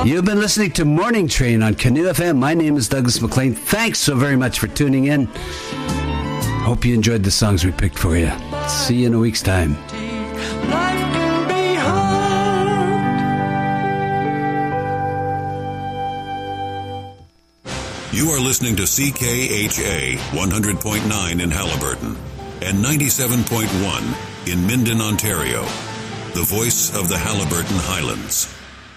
You've been listening to Morning Train on Canoe FM. My name is Douglas MacLean. Thanks so very much for tuning in. Hope you enjoyed the songs we picked for you. See you in a week's time. You are listening to CKHA 100.9 in Haliburton and 97.1 in Minden, Ontario. The voice of the Haliburton Highlands.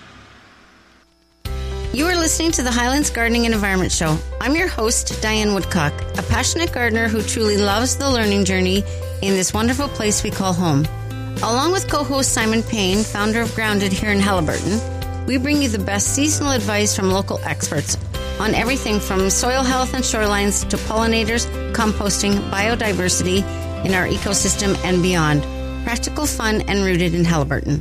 You are listening to the Highlands Gardening and Environment Show. I'm your host, Diane Woodcock, a passionate gardener who truly loves the learning journey in this wonderful place we call home. Along with co-host Simon Payne, founder of Grounded here in Haliburton, we bring you the best seasonal advice from local experts on everything from soil health and shorelines to pollinators, composting, biodiversity in our ecosystem and beyond. Practical, fun, and rooted in Haliburton.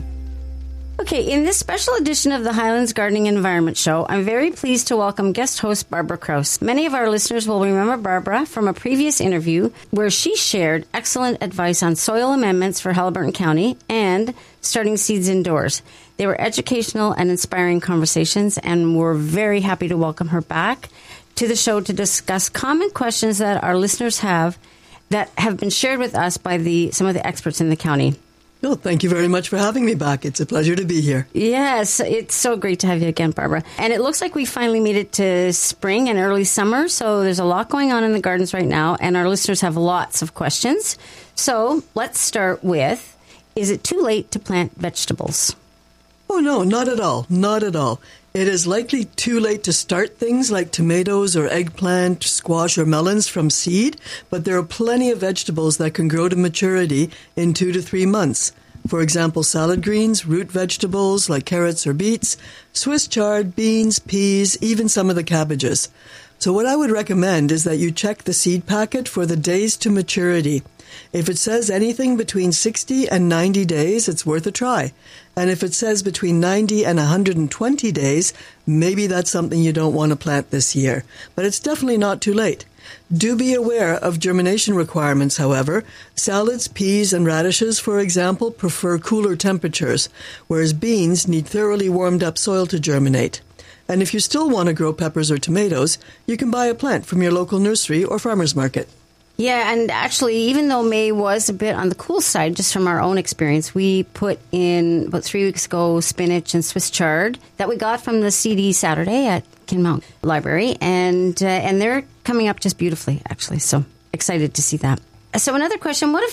Okay, in this special edition of the Highlands Gardening and Environment Show, I'm very pleased to welcome guest host Barbara Krause. Many of our listeners will remember Barbara from a previous interview where she shared excellent advice on soil amendments for Haliburton County and starting seeds indoors. They were educational and inspiring conversations, and we're very happy to welcome her back to the show to discuss common questions that our listeners have that have been shared with us by some of the experts in the county. Well, thank you very much for having me back. It's a pleasure to be here. Yes, it's so great to have you again, Barbara. And it looks like we finally made it to spring and early summer, so there's a lot going on in the gardens right now, and our listeners have lots of questions. So let's start with, is it too late to plant vegetables? Oh, no, not at all. Not at all. It is likely too late to start things like tomatoes or eggplant, squash or melons from seed, but there are plenty of vegetables that can grow to maturity in 2 to 3 months. For example, salad greens, root vegetables like carrots or beets, Swiss chard, beans, peas, even some of the cabbages. So what I would recommend is that you check the seed packet for the days to maturity. If it says anything between 60 and 90 days, it's worth a try. And if it says between 90 and 120 days, maybe that's something you don't want to plant this year. But it's definitely not too late. Do be aware of germination requirements, however. Salads, peas, and radishes, for example, prefer cooler temperatures, whereas beans need thoroughly warmed up soil to germinate. And if you still want to grow peppers or tomatoes, you can buy a plant from your local nursery or farmer's market. Yeah, and actually, even though May was a bit on the cool side, just from our own experience, we put in, about 3 weeks ago, spinach and Swiss chard that we got from the CD Saturday at Kinmount Library, and they're coming up just beautifully, actually, so excited to see that. So another question, what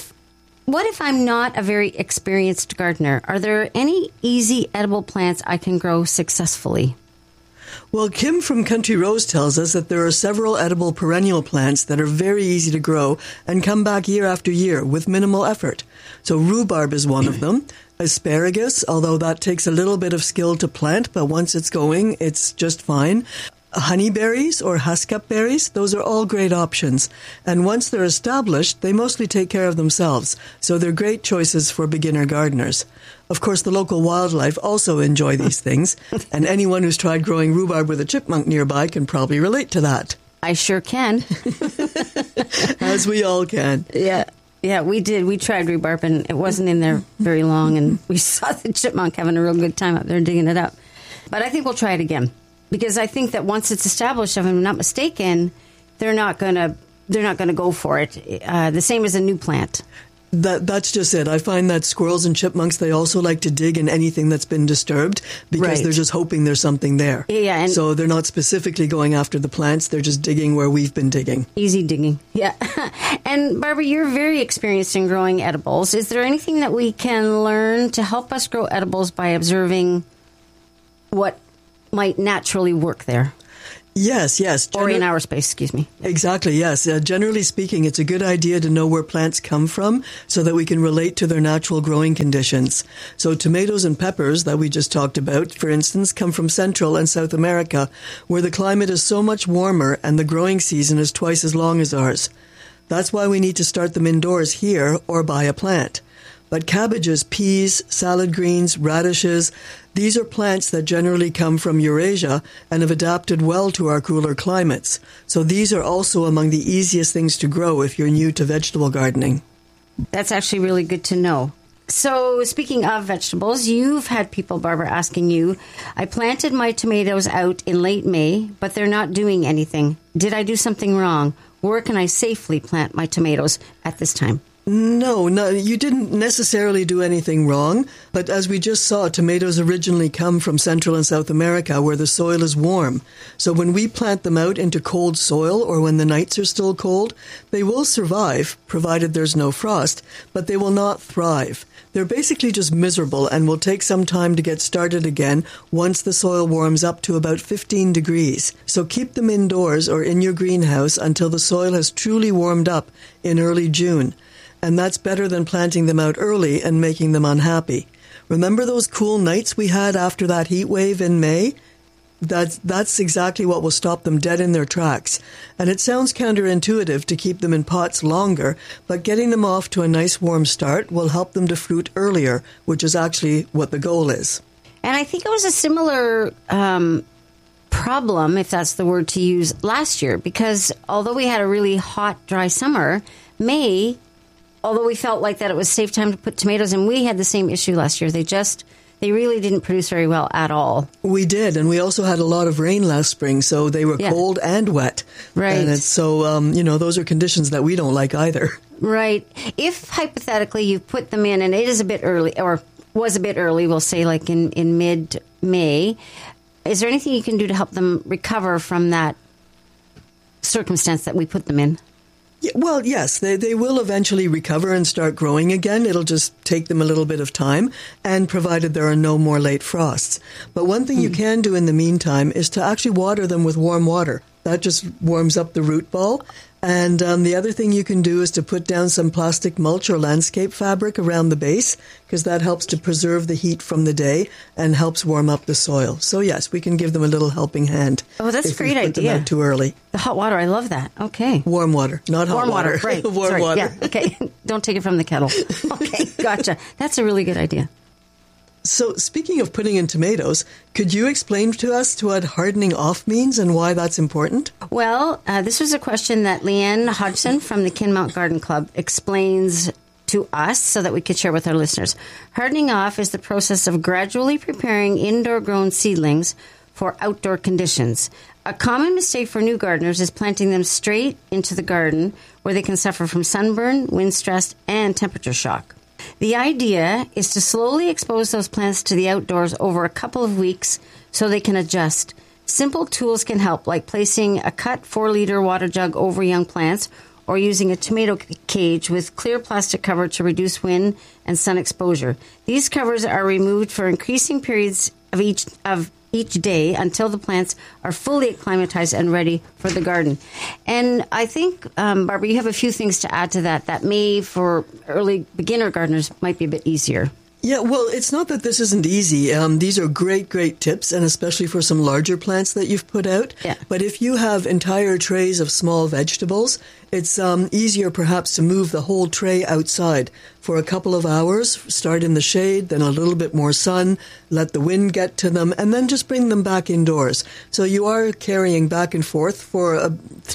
if I'm not a very experienced gardener? Are there any easy edible plants I can grow successfully? Well, Kim from Country Rose tells us that there are several edible perennial plants that are very easy to grow and come back year after year with minimal effort. So rhubarb is one of them. Asparagus, although that takes a little bit of skill to plant, but once it's going, it's just fine. Honeyberries or huskup berries, those are all great options. And once they're established, they mostly take care of themselves, so they're great choices for beginner gardeners. Of course, the local wildlife also enjoy these things, and anyone who's tried growing rhubarb with a chipmunk nearby can probably relate to that. I sure can. As we all can. Yeah, we did. We tried rhubarb, and it wasn't in there very long, and we saw the chipmunk having a real good time up there digging it up. But I think we'll try it again. Because I think that once it's established, if I'm not mistaken, they're not gonna go for it. The same as a new plant. That's just it. I find that squirrels and chipmunks, they also like to dig in anything that's been disturbed because they're just hoping there's something there. Yeah, and so they're not specifically going after the plants. They're just digging where we've been digging. Easy digging. Yeah. And Barbara, you're very experienced in growing edibles. Is there anything that we can learn to help us grow edibles by observing what might naturally work there? Yes. Or in our space, excuse me. Exactly, yes. Generally speaking, it's a good idea to know where plants come from so that we can relate to their natural growing conditions. So tomatoes and peppers that we just talked about, for instance, come from Central and South America, where the climate is so much warmer and the growing season is twice as long as ours. That's why we need to start them indoors here or buy a plant. But cabbages, peas, salad greens, radishes, these are plants that generally come from Eurasia and have adapted well to our cooler climates. So these are also among the easiest things to grow if you're new to vegetable gardening. That's actually really good to know. So speaking of vegetables, you've had people, Barbara, asking you, I planted my tomatoes out in late May, but they're not doing anything. Did I do something wrong? Where can I safely plant my tomatoes at this time? No, you didn't necessarily do anything wrong. But as we just saw, tomatoes originally come from Central and South America where the soil is warm. So when we plant them out into cold soil or when the nights are still cold, they will survive, provided there's no frost, but they will not thrive. They're basically just miserable and will take some time to get started again once the soil warms up to about 15 degrees. So keep them indoors or in your greenhouse until the soil has truly warmed up in early June. And that's better than planting them out early and making them unhappy. Remember those cool nights we had after that heat wave in May? That's exactly what will stop them dead in their tracks. And it sounds counterintuitive to keep them in pots longer, but getting them off to a nice warm start will help them to fruit earlier, which is actually what the goal is. And I think it was a similar problem, if that's the word to use, last year, because although we had a really hot, dry summer, May, although we felt like that it was safe time to put tomatoes in, we had the same issue last year. They really didn't produce very well at all. We did, and we also had a lot of rain last spring, so they were cold and wet. Right. And those are conditions that we don't like either. Right. If, hypothetically, you put them in, and it is a bit early, or was a bit early, we'll say like in mid-May, is there anything you can do to help them recover from that circumstance that we put them in? Well, yes, they will eventually recover and start growing again. It'll just take them a little bit of time, and provided there are no more late frosts. But one thing you can do in the meantime is to actually water them with warm water. That just warms up the root ball. And the other thing you can do is to put down some plastic mulch or landscape fabric around the base, because that helps to preserve the heat from the day and helps warm up the soil. So yes, we can give them a little helping hand. Oh, that's a great idea. Put them out too early. The hot water, I love that. Okay. Warm water, not hot water. Right. Warm water. Yeah. Okay. Don't take it from the kettle. Okay. Gotcha. That's a really good idea. So, speaking of putting in tomatoes, could you explain to us what hardening off means and why that's important? Well, this was a question that Leanne Hodgson from the Kinmount Garden Club explains to us so that we could share with our listeners. Hardening off is the process of gradually preparing indoor-grown seedlings for outdoor conditions. A common mistake for new gardeners is planting them straight into the garden where they can suffer from sunburn, wind stress, and temperature shock. The idea is to slowly expose those plants to the outdoors over a couple of weeks so they can adjust. Simple tools can help, like placing a cut 4-liter water jug over young plants or using a tomato cage with clear plastic cover to reduce wind and sun exposure. These covers are removed for increasing periods of each day until the plants are fully acclimatized and ready for the garden. And I think, Barbara, you have a few things to add to that may, for early beginner gardeners, might be a bit easier. Yeah, well, it's not that this isn't easy. These are great tips, and especially for some larger plants that you've put out. Yeah. But if you have entire trays of small vegetables, it's easier perhaps to move the whole tray outside for a couple of hours, start in the shade, then a little bit more sun, let the wind get to them, and then just bring them back indoors. So you are carrying back and forth for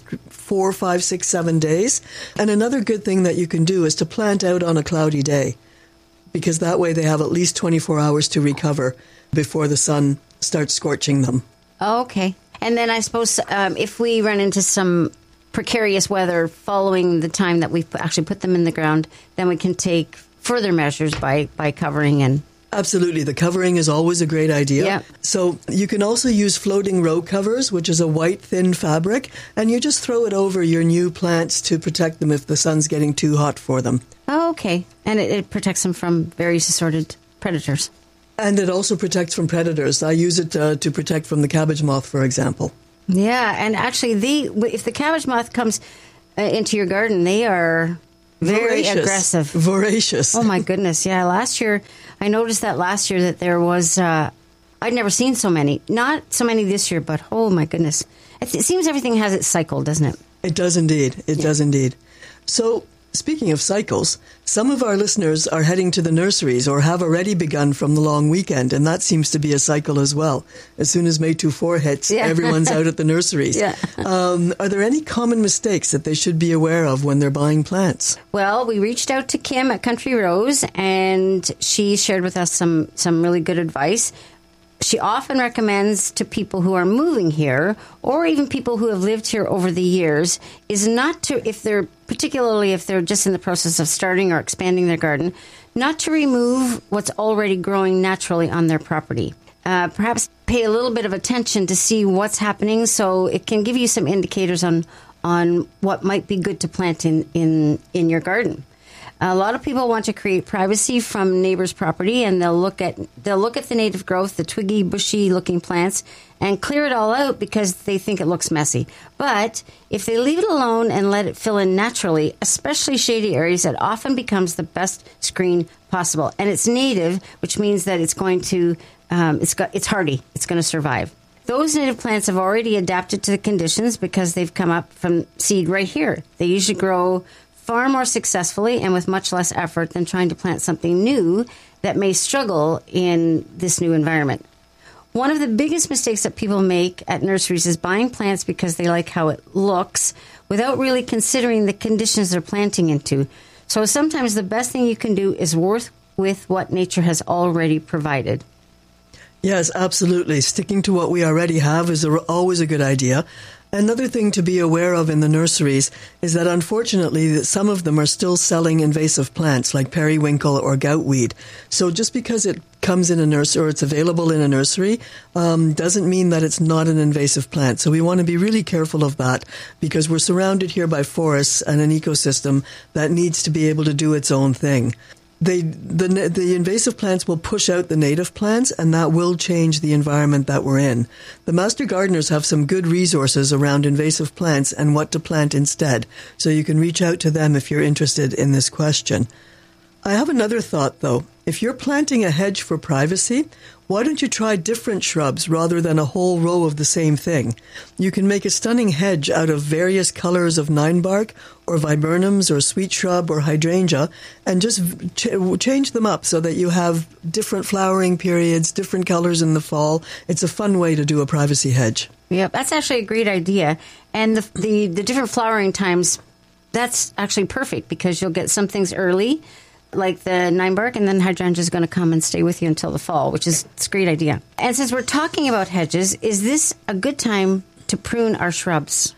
4, 5, 6, 7 days. And another good thing that you can do is to plant out on a cloudy day, because that way they have at least 24 hours to recover before the sun starts scorching them. Okay. And then I suppose if we run into some precarious weather following the time that we actually put them in the ground, then we can take further measures by covering and... Absolutely. The covering is always a great idea. Yeah. So you can also use floating row covers, which is a white, thin fabric, and you just throw it over your new plants to protect them if the sun's getting too hot for them. Oh, okay. And it protects them from various assorted predators. And it also protects from predators. I use it to protect from the cabbage moth, for example. Yeah, and actually, if the cabbage moth comes into your garden, they are very aggressive. Voracious. Oh, my goodness. Yeah, I noticed that there was, I'd never seen so many. Not so many this year, but oh, my goodness. It seems everything has its cycle, doesn't it? It does indeed. It does indeed. So Speaking of cycles, some of our listeners are heading to the nurseries or have already begun from the long weekend, and that seems to be a cycle as well. As soon as May 24 hits, everyone's out at the nurseries. Are there any common mistakes that they should be aware of when they're buying plants? Well, we reached out to Kim at Country Rose, and she shared with us some really good advice. She often recommends to people who are moving here, or even people who have lived here over the years, is not to, particularly if they're just in the process of starting or expanding their garden, not to remove what's already growing naturally on their property. Perhaps pay a little bit of attention to see what's happening, so it can give you some indicators on what might be good to plant in your garden. A lot of people want to create privacy from neighbors' property, and they'll look at the native growth, the twiggy, bushy-looking plants, and clear it all out because they think it looks messy. But if they leave it alone and let it fill in naturally, especially shady areas, it often becomes the best screen possible. And it's native, which means that it's going to it's hardy. It's going to survive. Those native plants have already adapted to the conditions because they've come up from seed right here. They usually grow far more successfully and with much less effort than trying to plant something new that may struggle in this new environment. One of the biggest mistakes that people make at nurseries is buying plants because they like how it looks without really considering the conditions they're planting into. So sometimes the best thing you can do is work with what nature has already provided. Yes, absolutely. Sticking to what we already have is always a good idea. Another thing to be aware of in the nurseries is that unfortunately some of them are still selling invasive plants like periwinkle or goutweed. So just because it comes in a nursery or it's available in a nursery doesn't mean that it's not an invasive plant. So we want to be really careful of that because we're surrounded here by forests and an ecosystem that needs to be able to do its own thing. The invasive plants will push out the native plants, and that will change the environment that we're in. The master gardeners have some good resources around invasive plants and what to plant instead, so you can reach out to them if you're interested in this question. I have another thought, though. If you're planting a hedge for privacy, why don't you try different shrubs rather than a whole row of the same thing? You can make a stunning hedge out of various colors of ninebark or viburnums or sweet shrub or hydrangea and just change them up so that you have different flowering periods, different colors in the fall. It's a fun way to do a privacy hedge. Yeah, that's actually a great idea. And the different flowering times, that's actually perfect because you'll get some things early, like the ninebark, and then hydrangea is going to come and stay with you until the fall, which is a great idea. And since we're talking about hedges, is this a good time to prune our shrubs?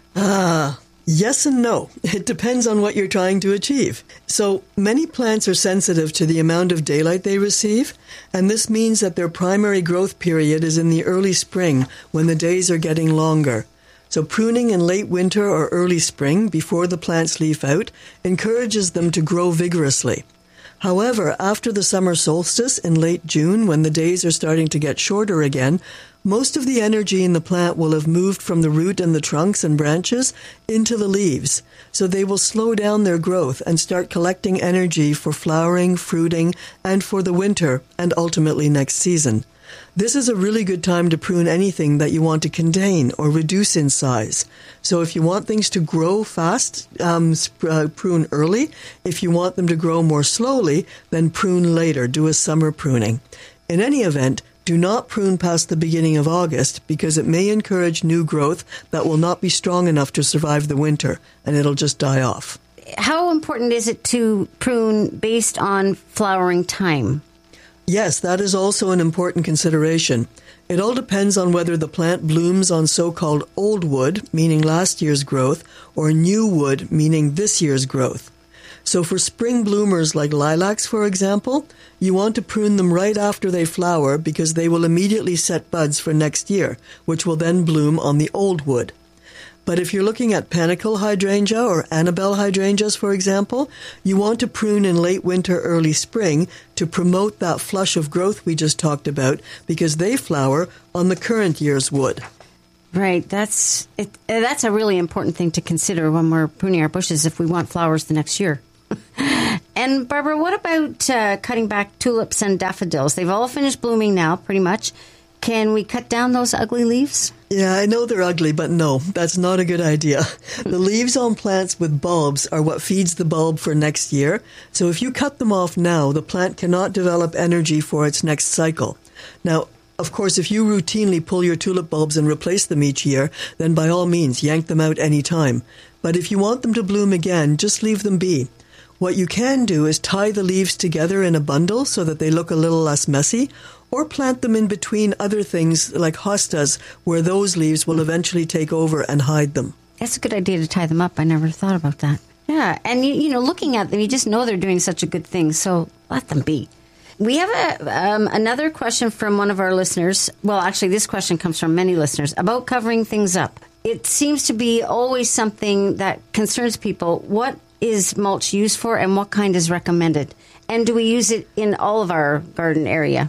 Yes and no. It depends on what you're trying to achieve. So many plants are sensitive to the amount of daylight they receive, and this means that their primary growth period is in the early spring when the days are getting longer. So pruning in late winter or early spring before the plants leaf out encourages them to grow vigorously. However, after the summer solstice in late June, when the days are starting to get shorter again, most of the energy in the plant will have moved from the root and the trunks and branches into the leaves. So they will slow down their growth and start collecting energy for flowering, fruiting, and for the winter and ultimately next season. This is a really good time to prune anything that you want to contain or reduce in size. So if you want things to grow fast, prune early. If you want them to grow more slowly, then prune later. Do a summer pruning. In any event, do not prune past the beginning of August because it may encourage new growth that will not be strong enough to survive the winter, and it'll just die off. How important is it to prune based on flowering time? Yes, that is also an important consideration. It all depends on whether the plant blooms on so-called old wood, meaning last year's growth, or new wood, meaning this year's growth. So for spring bloomers like lilacs, for example, you want to prune them right after they flower because they will immediately set buds for next year, which will then bloom on the old wood. But if you're looking at panicle hydrangea or Annabelle hydrangeas, for example, you want to prune in late winter, early spring to promote that flush of growth we just talked about because they flower on the current year's wood. Right. That's a really important thing to consider when we're pruning our bushes if we want flowers the next year. And Barbara, what about cutting back tulips and daffodils? They've all finished blooming now, pretty much. can we cut down those ugly leaves? Yeah, I know they're ugly, but no, that's not a good idea. The leaves on plants with bulbs are what feeds the bulb for next year. So if you cut them off now, the plant cannot develop energy for its next cycle. Now, of course, if you routinely pull your tulip bulbs and replace them each year, then by all means, yank them out any time. But if you want them to bloom again, just leave them be. What you can do is tie the leaves together in a bundle so that they look a little less messy, or plant them in between other things like hostas, where those leaves will eventually take over and hide them. That's a good idea to tie them up. I never thought about that. Yeah, and you know, looking at them, you just know they're doing such a good thing, so let them be. We have another question from one of our listeners. Well, actually, this question comes from many listeners about covering things up. It seems to be always something that concerns people. What is mulch used for, and what kind is recommended? And do we use it in all of our garden area?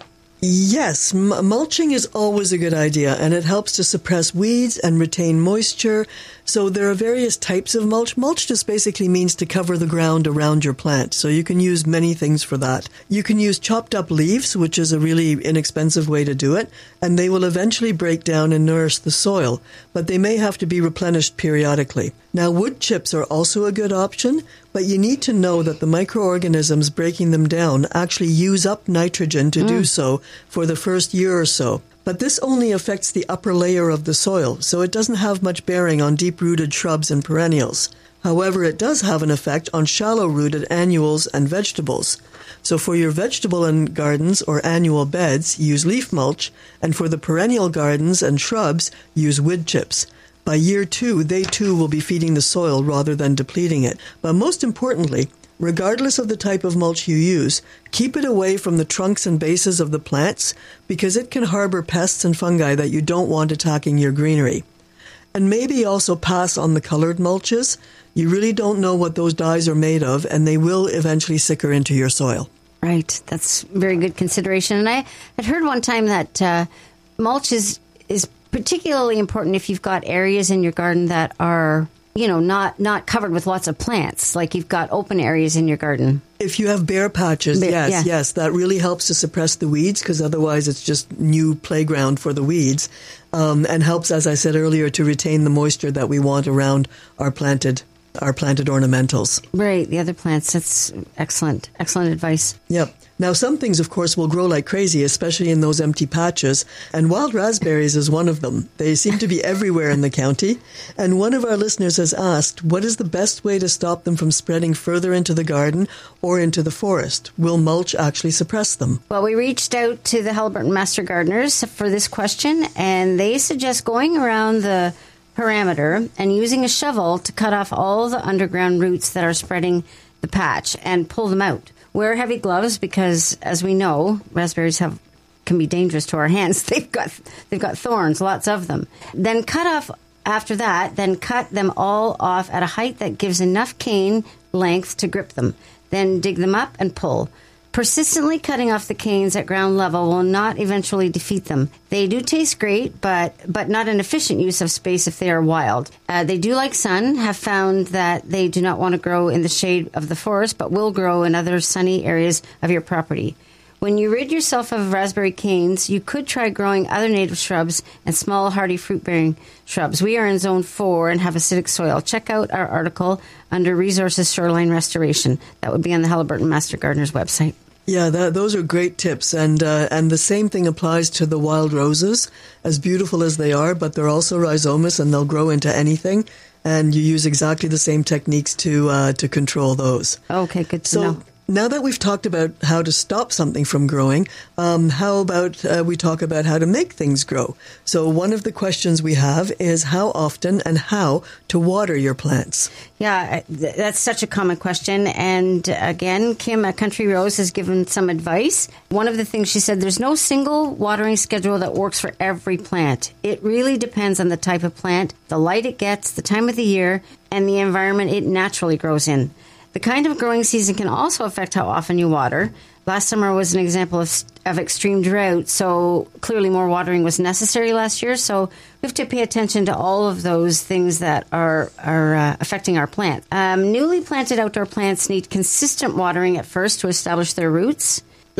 Yes, mulching is always a good idea, and it helps to suppress weeds and retain moisture. So there are various types of mulch. Mulch just basically means to cover the ground around your plant. So you can use many things for that. You can use chopped up leaves, which is a really inexpensive way to do it, and they will eventually break down and nourish the soil, but they may have to be replenished periodically. Now, wood chips are also a good option, but you need to know that the microorganisms breaking them down actually use up nitrogen to do so for the first year or so. But this only affects the upper layer of the soil, so it doesn't have much bearing on deep-rooted shrubs and perennials. However, it does have an effect on shallow-rooted annuals and vegetables. So for your vegetable and gardens or annual beds, use leaf mulch, and for the perennial gardens and shrubs, use wood chips. By year 2, they too will be feeding the soil rather than depleting it. But most importantly, regardless of the type of mulch you use, keep it away from the trunks and bases of the plants because it can harbor pests and fungi that you don't want attacking your greenery. And maybe also pass on the colored mulches. You really don't know what those dyes are made of, and they will eventually sicker into your soil. Right. That's very good consideration. And I had heard one time that mulch is particularly important if you've got areas in your garden that are, you know, not covered with lots of plants, like you've got open areas in your garden. If you have bare patches, yes, that really helps to suppress the weeds because otherwise it's just new playground for the weeds, and helps, as I said earlier, to retain the moisture that we want around our planted ornamentals. Right, the other plants. That's excellent advice. Yep. Now, some things, of course, will grow like crazy, especially in those empty patches, and wild raspberries is one of them. They seem to be everywhere in the county, and one of our listeners has asked, what is the best way to stop them from spreading further into the garden or into the forest? Will mulch actually suppress them? Well, we reached out to the Haliburton Master Gardeners for this question, and they suggest going around the perimeter and using a shovel to cut off all the underground roots that are spreading the patch and pull them out. Wear heavy gloves because, as we know, raspberries can be dangerous to our hands. They've got thorns, lots of them. Then cut them all off at a height that gives enough cane length to grip them. Then dig them up and pull. Persistently cutting off the canes at ground level will not eventually defeat them. They do taste great, but not an efficient use of space if they are wild. They do like sun, have found that they do not want to grow in the shade of the forest, but will grow in other sunny areas of your property. When you rid yourself of raspberry canes, you could try growing other native shrubs and small hardy fruit-bearing shrubs. We are in Zone 4 and have acidic soil. Check out our article under Resources Shoreline Restoration. That would be on the Haliburton Master Gardeners website. Yeah, those are great tips, and the same thing applies to the wild roses. As beautiful as they are, but they're also rhizomatous and they'll grow into anything. And you use exactly the same techniques to control those. Okay, good to know. Now that we've talked about how to stop something from growing, how about we talk about how to make things grow? So one of the questions we have is how often and how to water your plants. Yeah, that's such a common question. And again, Kim at Country Rose has given some advice. One of the things she said, there's no single watering schedule that works for every plant. It really depends on the type of plant, the light it gets, the time of the year, and the environment it naturally grows in. The kind of growing season can also affect how often you water. Last summer was an example of extreme drought, so clearly more watering was necessary last year. So we have to pay attention to all of those things that are affecting our plant. Newly planted outdoor plants need consistent watering at first to establish their roots.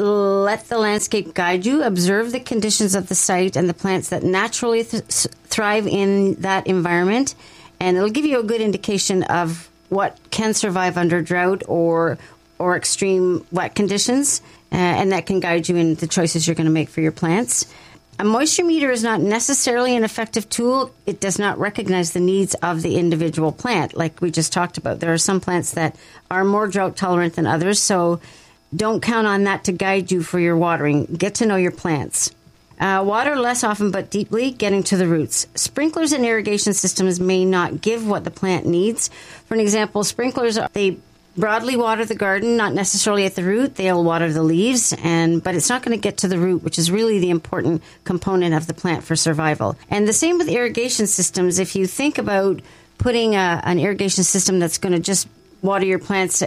let the landscape guide you. Observe the conditions of the site and the plants that naturally thrive in that environment. And it'll give you a good indication of what can survive under drought or extreme wet conditions. And that can guide you in the choices you're going to make for your plants. A moisture meter is not necessarily an effective tool. It does not recognize the needs of the individual plant, like we just talked about. There are some plants that are more drought tolerant than others, so don't count on that to guide you for your watering. Get to know your plants. Water less often but deeply, getting to the roots. Sprinklers and irrigation systems may not give what the plant needs. For an example, sprinklers, they broadly water the garden, not necessarily at the root. They'll water the leaves, but it's not going to get to the root, which is really the important component of the plant for survival. And the same with irrigation systems. If you think about putting an irrigation system that's going to just water your plants,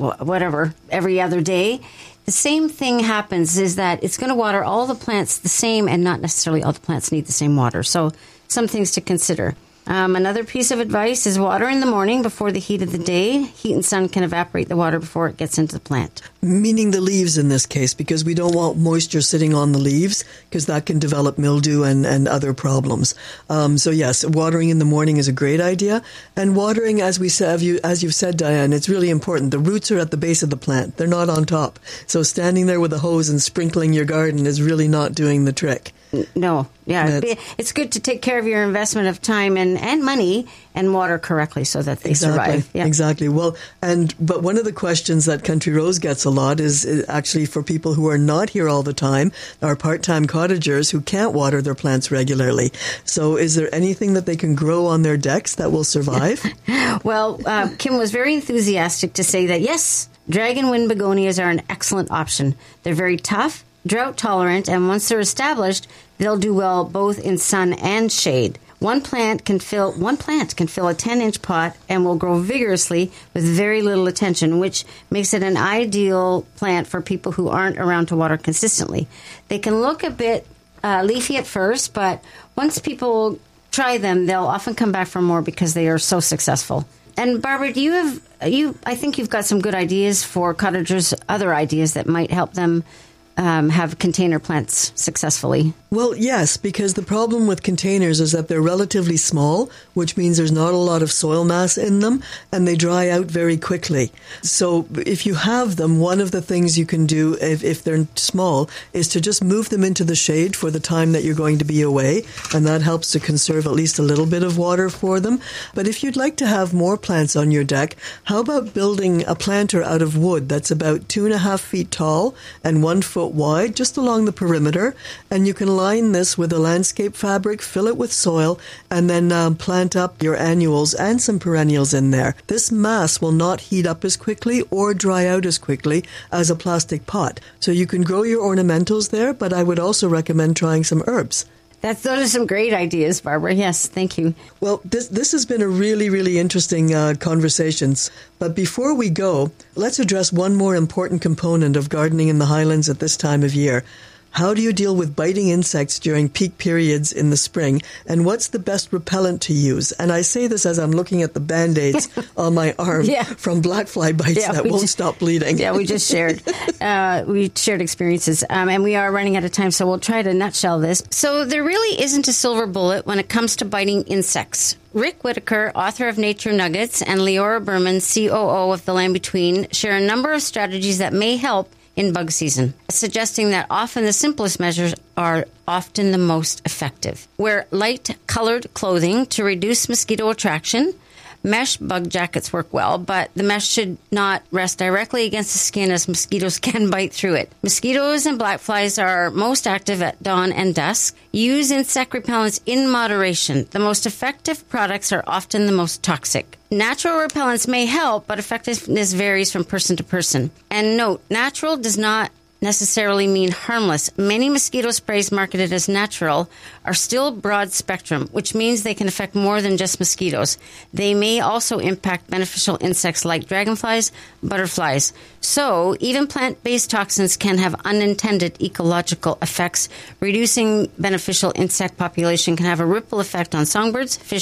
every other day, the same thing happens, is that it's going to water all the plants the same, and not necessarily all the plants need the same water. So some things to consider. Another piece of advice is water in the morning before the heat of the day. Heat and sun can evaporate the water before it gets into the plant. Meaning the leaves in this case, because we don't want moisture sitting on the leaves, because that can develop mildew and other problems. So yes, watering in the morning is a great idea. And watering, as you've said, Diane, it's really important. The roots are at the base of the plant. They're not on top. So standing there with a hose and sprinkling your garden is really not doing the trick. No, yeah. It's good to take care of your investment of time and money and water correctly so that they survive. Yeah. Exactly. Well, but one of the questions that Country Rose gets a lot is actually for people who are not here all the time, are part-time cottagers who can't water their plants regularly. So is there anything that they can grow on their decks that will survive? Well, Kim was very enthusiastic to say that, yes, dragonwind begonias are an excellent option. They're very tough, drought tolerant, and once they're established, they'll do well both in sun and shade. One plant can fill a 10-inch pot and will grow vigorously with very little attention, which makes it an ideal plant for people who aren't around to water consistently. They can look a bit leafy at first, but once people try them, they'll often come back for more because they are so successful. And Barbara, I think you've got some good ideas for cottagers, other ideas that might help them have container plants successfully? Well, yes, because the problem with containers is that they're relatively small, which means there's not a lot of soil mass in them, and they dry out very quickly. So if you have them, one of the things you can do if they're small is to just move them into the shade for the time that you're going to be away, and that helps to conserve at least a little bit of water for them. But if you'd like to have more plants on your deck, how about building a planter out of wood that's about 2.5 feet tall and 1 foot wide, just along the perimeter, and you can line this with a landscape fabric, fill it with soil, and then plant up your annuals and some perennials in there. This mass will not heat up as quickly or dry out as quickly as a plastic pot. So you can grow your ornamentals there, but I would also recommend trying some herbs. Those are some great ideas, Barbara. Yes, thank you. Well, this has been a really, really interesting conversation. But before we go, let's address one more important component of gardening in the Highlands at this time of year. How do you deal with biting insects during peak periods in the spring? And what's the best repellent to use? And I say this as I'm looking at the Band-Aids on my arm from black fly bites that won't stop bleeding. Yeah, we just shared. We shared experiences. And we are running out of time, so we'll try to nutshell this. So there really isn't a silver bullet when it comes to biting insects. Rick Whitaker, author of Nature Nuggets, and Leora Berman, COO of The Land Between, share a number of strategies that may help in bug season, suggesting that often the simplest measures are often the most effective. Wear light-colored clothing to reduce mosquito attraction. Mesh bug jackets work well, but the mesh should not rest directly against the skin as mosquitoes can bite through it. Mosquitoes and black flies are most active at dawn and dusk. Use insect repellents in moderation. The most effective products are often the most toxic. Natural repellents may help, but effectiveness varies from person to person. And note, natural does not necessarily mean harmless. Many mosquito sprays marketed as natural are still broad spectrum, which means they can affect more than just mosquitoes. They may also impact beneficial insects like dragonflies, butterflies. So even plant-based toxins can have unintended ecological effects. Reducing beneficial insect population can have a ripple effect on songbirds, fish,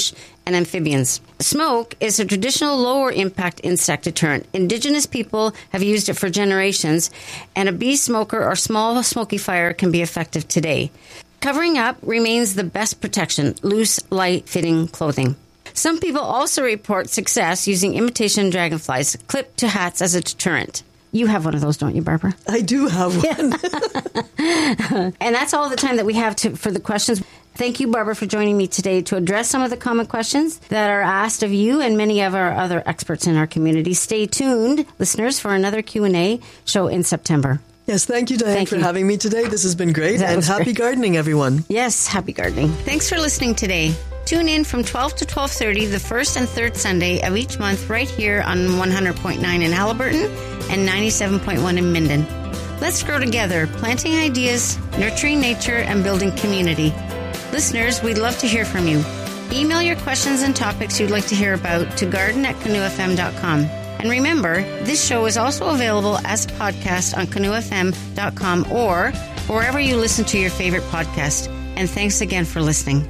and amphibians. Smoke is a traditional lower-impact insect deterrent. Indigenous people have used it for generations, and a bee smoker or small smoky fire can be effective today. Covering up remains the best protection, loose, light-fitting clothing. Some people also report success using imitation dragonflies clipped to hats as a deterrent. You have one of those, don't you, Barbara? I do have one. And that's all the time that we have for the questions. Thank you, Barbara, for joining me today to address some of the common questions that are asked of you and many of our other experts in our community. Stay tuned, listeners, for another Q&A show in September. Yes, thank you, Diane, for having me today. This has been great. And happy gardening, everyone. Yes, happy gardening. Thanks for listening today. Tune in from 12 to 12:30 the first and third Sunday of each month right here on 100.9 in Haliburton and 97.1 in Minden. Let's grow together, planting ideas, nurturing nature, and building community. Listeners, we'd love to hear from you. Email your questions and topics you'd like to hear about to garden@canoefm.com. And remember, this show is also available as a podcast on canoefm.com or wherever you listen to your favorite podcast. And thanks again for listening.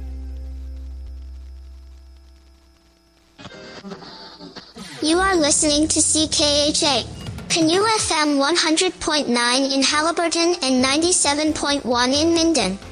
You are listening to CKHA, Canoe FM 100.9 in Haliburton and 97.1 in Minden.